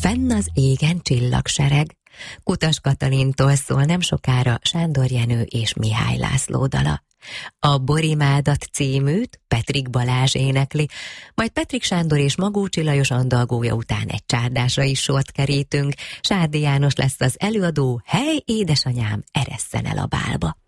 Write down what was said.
Fenn az égen csillagsereg. Kutas Katalintól szól nem sokára Sándor Jenő és Mihály László dala. A Borimádat címűt Petrik Balázs énekli, majd Petrik Sándor és Magócsi Lajos andalgója után egy csárdásra is sort kerítünk. Sárdi János lesz az előadó, hely édesanyám, eresszen el a bálba.